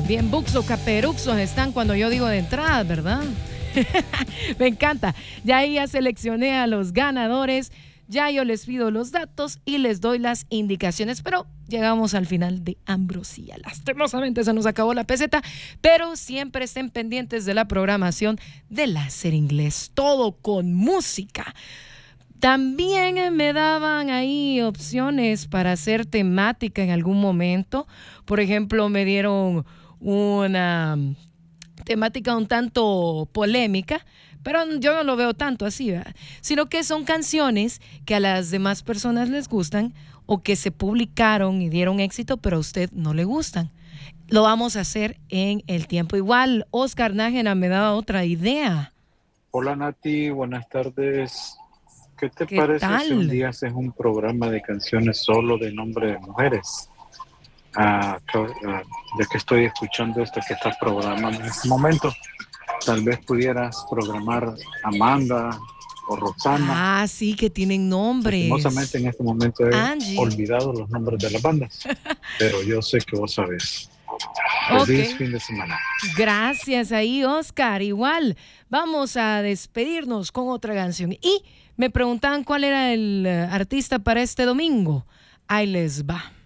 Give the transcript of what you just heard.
Bien, buxo, caperuxos están cuando yo digo de entrada, ¿verdad? Me encanta. Ya seleccioné a los ganadores. Ya yo les pido los datos y les doy las indicaciones, pero llegamos al final de Ambrosía. Lastimosamente se nos acabó la peseta, pero siempre estén pendientes de la programación de Láser Inglés, todo con música. También me daban ahí opciones para hacer temática en algún momento. Por ejemplo, me dieron una temática un tanto polémica, pero yo no lo veo tanto así, ¿verdad? Sino que son canciones que a las demás personas les gustan o que se publicaron y dieron éxito, pero a usted no le gustan. Lo vamos a hacer en el tiempo. Igual, Oscar Nájera me daba otra idea. Hola Nati, buenas tardes. ¿Qué te ¿Qué parece si un tal? día haces un programa de canciones solo de nombre de mujeres? Ya que estoy escuchando esto que estás programando en este momento, tal vez pudieras programar Amanda o Roxana. Ah, sí, que tienen Lastimosamente nombres. en este momento he Angie. olvidado los nombres de las bandas, pero yo sé que vos sabés. Ok. Feliz fin de semana. Gracias ahí, Oscar. Igual, vamos a despedirnos con otra canción. Y me preguntaban cuál era el artista para este domingo. Ahí les va.